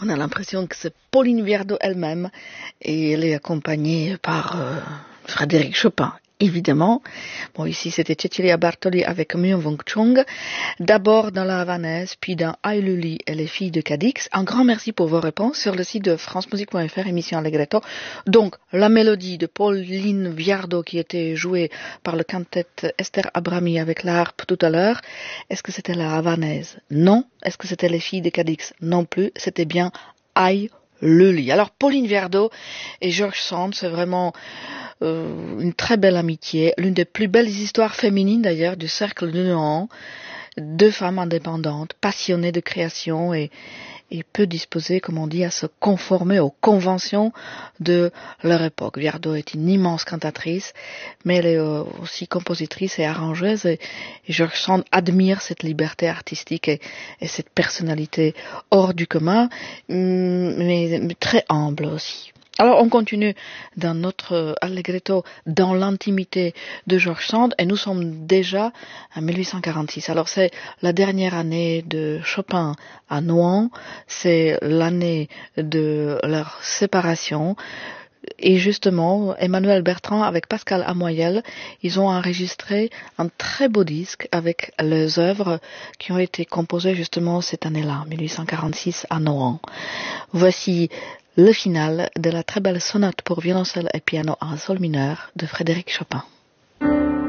On a l'impression que c'est Pauline Viardot elle-même et elle est accompagnée par Frédéric Chopin. Évidemment. Bon, ici, c'était Cecilia Bartoli avec Myung Wong Chung. D'abord dans la Havanaise, puis dans Ay Luli et les filles de Cadix. Un grand merci pour vos réponses sur le site de francemusique.fr, émission Allegretto. Donc, la mélodie de Pauline Viardot qui était jouée par le quintet Esther Abrami avec la harpe tout à l'heure. Est-ce que c'était la Havanaise? Non. Est-ce que c'était les filles de Cadix? Non plus. C'était bien Ay Luli. Alors, Pauline Viardot et George Sand, c'est vraiment une très belle amitié, l'une des plus belles histoires féminines d'ailleurs du cercle de Nohant, deux femmes indépendantes, passionnées de création et peu disposées, comme on dit, à se conformer aux conventions de leur époque. Viardot est une immense cantatrice, mais elle est aussi compositrice et arrangeuse, et George Sand admire cette liberté artistique et cette personnalité hors du commun, mais très humble aussi. Alors on continue dans notre Allegretto dans l'intimité de George Sand et nous sommes déjà en 1846. Alors c'est la dernière année de Chopin à Nohant, c'est l'année de leur séparation. Et justement, Emmanuel Bertrand avec Pascal Amoyel, ils ont enregistré un très beau disque avec les œuvres qui ont été composées justement cette année-là, 1846 à Nohant. Voici le final de la très belle sonate pour violoncelle et piano en sol mineur de Frédéric Chopin.